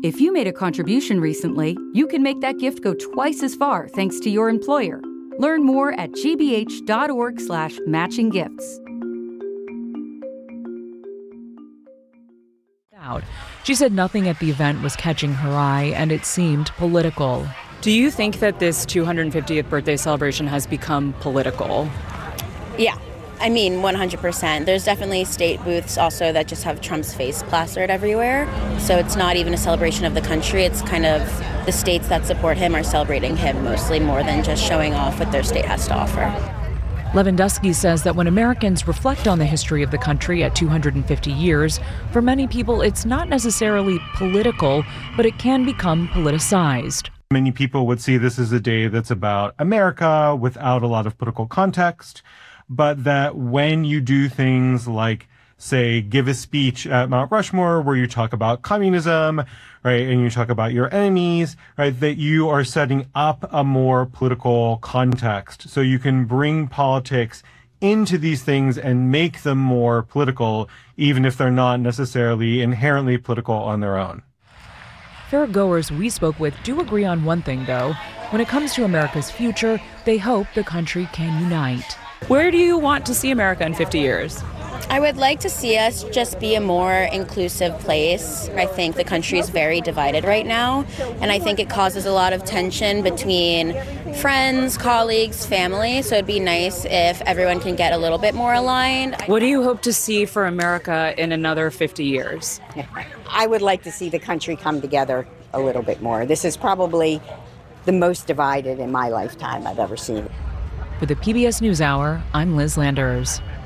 If you made a contribution recently, you can make that gift go twice as far thanks to your employer. Learn more at gbh.org/matching gifts. She said nothing at the event was catching her eye, and it seemed political. Do you think that this 250th birthday celebration has become political? Yeah. I mean, 100%. There's definitely state booths also that just have Trump's face plastered everywhere. So it's not even a celebration of the country. It's kind of the states that support him are celebrating him mostly more than just showing off what their state has to offer. Lewandowski says that when Americans reflect on the history of the country at 250 years, for many people it's not necessarily political, but it can become politicized. Many people would see this as a day that's about America without a lot of political context, but that when you do things like, say, give a speech at Mount Rushmore where you talk about communism, right, and you talk about your enemies, right, that you are setting up a more political context. So you can bring politics into these things and make them more political, even if they're not necessarily inherently political on their own. Fairgoers we spoke with do agree on one thing, though. When it comes to America's future, they hope the country can unite. Where do you want to see America in 50 years? I would like to see us just be a more inclusive place. I think the country is very divided right now, and I think it causes a lot of tension between friends, colleagues, family, so it'd be nice if everyone can get a little bit more aligned. What do you hope to see for America in another 50 years? I would like to see the country come together a little bit more. This is probably the most divided in my lifetime I've ever seen. For the PBS NewsHour, I'm Liz Landers.